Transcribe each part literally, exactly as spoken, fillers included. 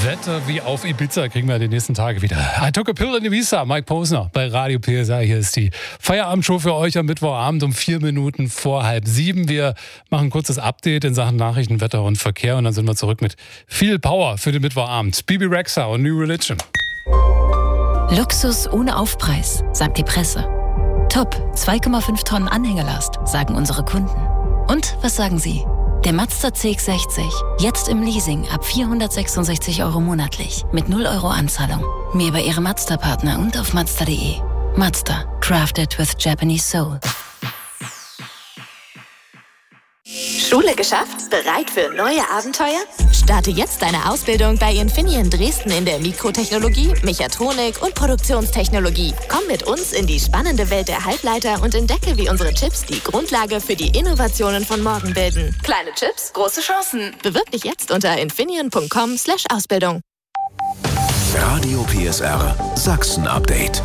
Wetter wie auf Ibiza kriegen wir die nächsten Tage wieder. I took a pill in Ibiza, Mike Posner bei Radio P S R. Hier ist die Feierabendshow für euch am Mittwochabend um vier Minuten vor halb sieben. Wir machen ein kurzes Update in Sachen Nachrichten, Wetter und Verkehr und dann sind wir zurück mit viel Power für den Mittwochabend. Bibi Rexha und New Religion. Luxus ohne Aufpreis, sagt die Presse. Top, zwei Komma fünf Tonnen Anhängelast, sagen unsere Kunden. Und was sagen Sie? Der Mazda C X sechzig, jetzt im Leasing ab vierhundertsechsundsechzig Euro monatlich mit null Euro Anzahlung. Mehr bei Ihrem Mazda-Partner und auf Mazda punkt de. Mazda, crafted with Japanese soul. Schule geschafft? Bereit für neue Abenteuer? Starte jetzt deine Ausbildung bei Infineon Dresden in der Mikrotechnologie, Mechatronik und Produktionstechnologie. Komm mit uns in die spannende Welt der Halbleiter und entdecke, wie unsere Chips die Grundlage für die Innovationen von morgen bilden. Kleine Chips, große Chancen. Bewirb dich jetzt unter infineon punkt com slash Ausbildung. Radio P S R Sachsen-Update.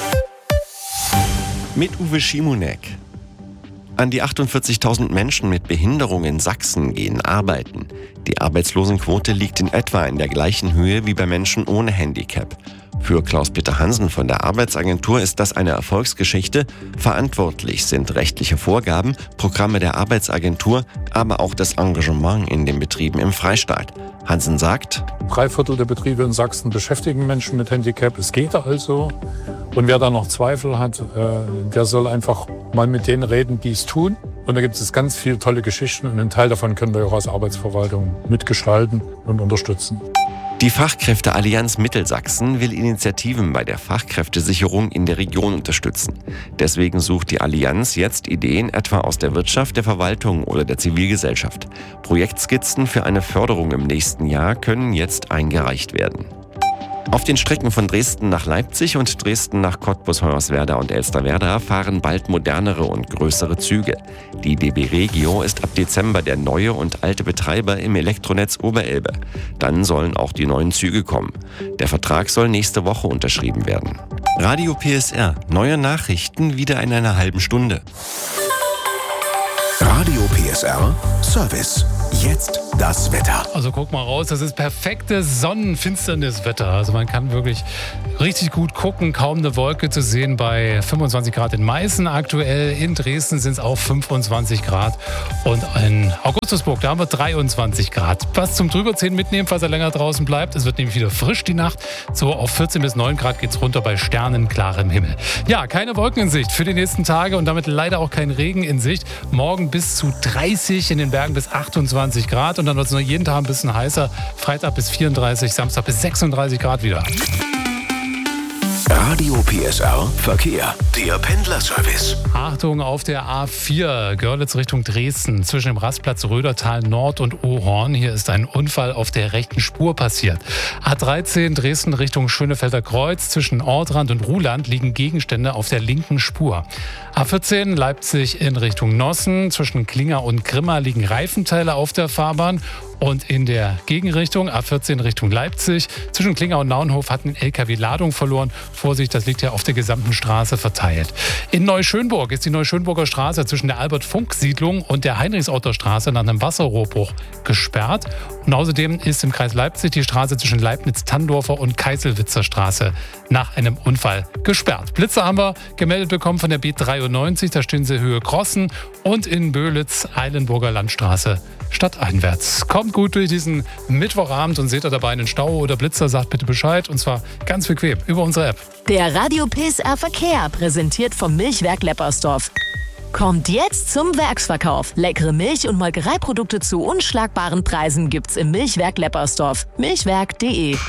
Mit Uwe Schimonek. An die achtundvierzigtausend Menschen mit Behinderung in Sachsen gehen arbeiten. Die Arbeitslosenquote liegt in etwa in der gleichen Höhe wie bei Menschen ohne Handicap. Für Klaus-Peter Hansen von der Arbeitsagentur ist das eine Erfolgsgeschichte. Verantwortlich sind rechtliche Vorgaben, Programme der Arbeitsagentur, aber auch das Engagement in den Betrieben im Freistaat. Hansen sagt: Drei Viertel der Betriebe in Sachsen beschäftigen Menschen mit Handicap. Es geht also. Und wer da noch Zweifel hat, der soll einfach mal mit denen reden, die es tun. Und da gibt es ganz viele tolle Geschichten und einen Teil davon können wir auch als Arbeitsverwaltung mitgestalten und unterstützen. Die Fachkräfteallianz Mittelsachsen will Initiativen bei der Fachkräftesicherung in der Region unterstützen. Deswegen sucht die Allianz jetzt Ideen etwa aus der Wirtschaft, der Verwaltung oder der Zivilgesellschaft. Projektskizzen für eine Förderung im nächsten Jahr können jetzt eingereicht werden. Auf den Strecken von Dresden nach Leipzig und Dresden nach Cottbus, Hoyerswerda und Elsterwerda fahren bald modernere und größere Züge. Die D B Regio ist ab Dezember der neue und alte Betreiber im Elektronetz Oberelbe. Dann sollen auch die neuen Züge kommen. Der Vertrag soll nächste Woche unterschrieben werden. Radio P S R, neue Nachrichten wieder in einer halben Stunde. Radio P S R Service. Jetzt das Wetter. Also guck mal raus, das ist perfektes Sonnenfinsterniswetter. Also man kann wirklich richtig gut gucken, kaum eine Wolke zu sehen bei fünfundzwanzig Grad in Meißen aktuell. In Dresden sind es auch fünfundzwanzig Grad und in Augustusburg, da haben wir dreiundzwanzig Grad. Was zum Drüberziehen mitnehmen, falls er länger draußen bleibt. Es wird nämlich wieder frisch die Nacht. So auf vierzehn bis neun Grad geht's runter bei sternenklarem Himmel. Ja, keine Wolken in Sicht für die nächsten Tage und damit leider auch kein Regen in Sicht. Morgen bis zu dreißig, in den Bergen bis achtundzwanzig Grad und dann wird es noch jeden Tag ein bisschen heißer. Freitag bis vierunddreißig, Samstag bis sechsunddreißig Grad wieder. Radio P S R Verkehr, der Pendlerservice. Achtung auf der A vier, Görlitz Richtung Dresden, zwischen dem Rastplatz Rödertal Nord und Ohorn. Hier ist ein Unfall auf der rechten Spur passiert. A dreizehn, Dresden Richtung Schönefelder Kreuz, zwischen Ortrand und Ruhland liegen Gegenstände auf der linken Spur. A vierzehn, Leipzig in Richtung Nossen, zwischen Klinger und Grimma liegen Reifenteile auf der Fahrbahn. Und in der Gegenrichtung, A vierzehn Richtung Leipzig, zwischen Klinger und Naunhof hat ein L K W Ladung verloren. Vorsicht, das liegt ja auf der gesamten Straße verteilt. In Neuschönburg ist die Neuschönburger Straße zwischen der Albert-Funk-Siedlung und der Heinrichs-Otto-Straße nach einem Wasserrohrbruch gesperrt. Und außerdem ist im Kreis Leipzig die Straße zwischen Leibniz-Tandorfer und Keiselwitzer Straße nach einem Unfall gesperrt. Blitze haben wir gemeldet bekommen von der B dreiundneunzig, da stehen sie Höhe Crossen und in Böhlitz, Eilenburger Landstraße stadteinwärts. Kommt gut durch diesen Mittwochabend und seht ihr dabei einen Stau oder Blitzer, sagt bitte Bescheid und zwar ganz bequem über unsere App. Der Radio P S R Verkehr, präsentiert vom Milchwerk Leppersdorf. Kommt jetzt zum Werksverkauf. Leckere Milch- und Molkereiprodukte zu unschlagbaren Preisen gibt's im Milchwerk Leppersdorf. milchwerk punkt de